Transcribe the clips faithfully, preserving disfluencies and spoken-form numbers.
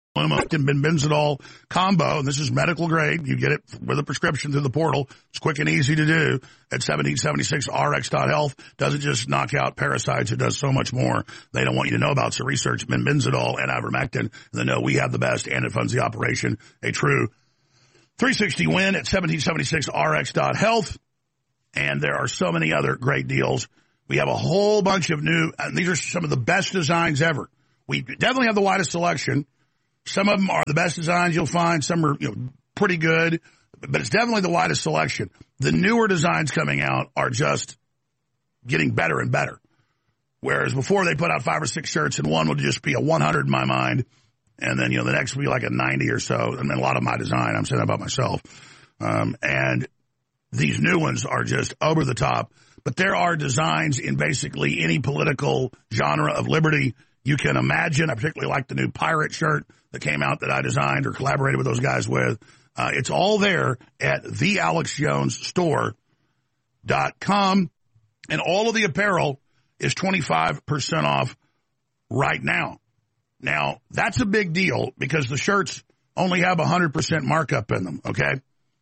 and benzidol combo, and this is medical grade. You get it with a prescription through the portal. It's quick and easy to do at seventeen seventy-six R X dot health. Doesn't just knock out parasites. It does so much more they don't want you to know about. So research benzidol and ivermectin, and they know we have the best, and it funds the operation. A true three sixty win at seventeen seventy-six R X dot health. And there are so many other great deals. We have a whole bunch of new, and these are some of the best designs ever. We definitely have the widest selection. Some of them are the best designs you'll find. Some are, you know, pretty good, but it's definitely the widest selection. The newer designs coming out are just getting better and better. Whereas before they put out five or six shirts and one would just be a one hundred in my mind. And then, you know, the next would be like a ninety or so. I mean, a lot of my design, I'm saying that about myself. Um, and these new ones are just over the top. But there are designs in basically any political genre of liberty you can imagine. I particularly like the new pirate shirt that came out that I designed or collaborated with those guys with. Uh, it's all there at the alex jones store dot com. And all of the apparel is twenty-five percent off right now. Now, that's a big deal because the shirts only have one hundred percent markup in them, okay?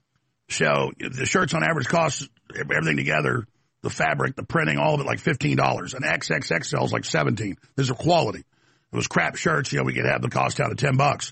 So the shirts on average cost everything together, the fabric, the printing, all of it, like fifteen dollars. An X X X L is like seventeen dollars. These are quality. If it was crap shirts, you know, we could have the cost down to ten bucks.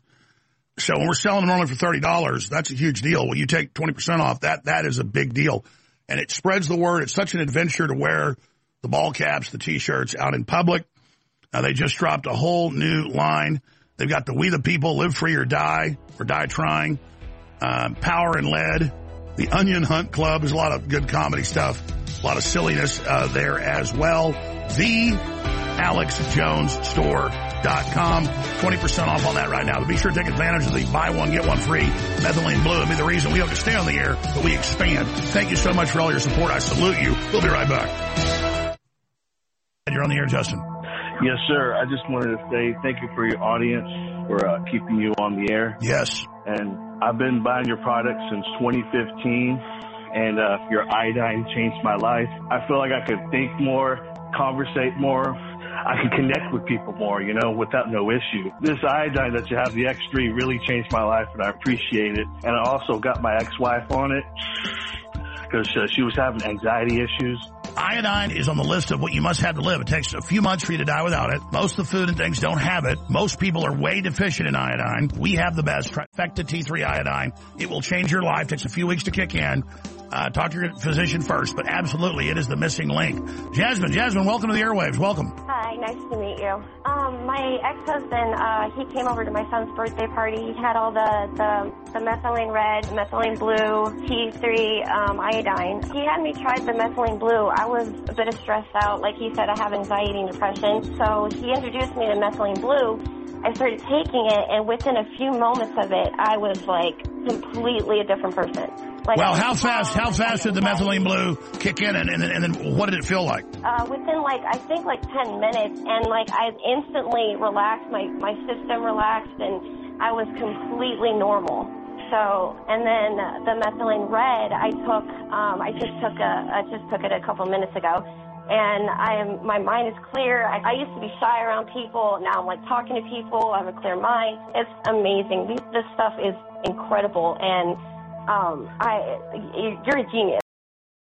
So when we're selling them only for thirty dollars, that's a huge deal. When you take twenty percent off, that that is a big deal. And it spreads the word. It's such an adventure to wear the ball caps, the T-shirts out in public. Uh, they just dropped a whole new line. They've got the We the People, Live Free or Die, or Die Trying, uh, Power and Lead, the Onion Hunt Club. There's a lot of good comedy stuff. A lot of silliness uh, there as well. The alex jones store dot com. twenty percent off on that right now. But be sure to take advantage of the buy one, get one free methylene blue. It'll be the reason we don't just stay on the air, but we expand. Thank you so much for all your support. I salute you. We'll be right back. You're on the air, Justin. Yes, sir. I just wanted to say thank you for your audience, for uh, keeping you on the air. Yes. And I've been buying your products since twenty fifteen. And uh, your iodine changed my life. I feel like I could think more, conversate more. I can connect with people more, you know, without no issue. This iodine that you have, the X three, really changed my life, and I appreciate it. And I also got my ex-wife on it because uh, she was having anxiety issues. Iodine is on the list of what you must have to live. It takes a few months for you to die without it. Most of the food and things don't have it. Most people are way deficient in iodine. We have the best Trifecta T three iodine. It will change your life. It takes a few weeks to kick in. Uh, talk to your physician first, but absolutely, it is the missing link. Jasmine, Jasmine, welcome to the airwaves. Welcome. Hi, nice to meet you. Um, my ex-husband, uh, he came over to my son's birthday party. He had all the, the, the methylene red, methylene blue, T three, um, iodine. He had me try the methylene blue. I was a bit stressed out. Like he said, I have anxiety and depression. So he introduced me to methylene blue. I started taking it, and within a few moments of it, I was like completely a different person. Like, well, how fast? How fast did the methylene blue kick in, and, and, and then what did it feel like? Uh, within like I think like ten minutes, and like I instantly relaxed. My my system relaxed, and I was completely normal. So, and then uh, the methylene red, I took. Um, I just took a. I just took it a couple minutes ago. And I am, my mind is clear. I, I used to be shy around people. Now I'm like talking to people. I have a clear mind. It's amazing. This stuff is incredible. And um, I, you're a genius.